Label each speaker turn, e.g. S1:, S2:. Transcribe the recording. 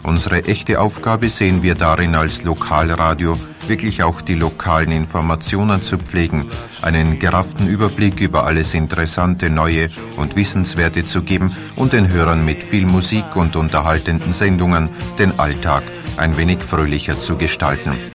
S1: Unsere echte Aufgabe sehen wir darin als Lokalradio, wirklich auch die lokalen Informationen zu pflegen, einen gerafften Überblick über alles Interessante, Neue und Wissenswerte zu geben und den Hörern mit viel Musik und unterhaltenden Sendungen den Alltag ein wenig fröhlicher zu gestalten.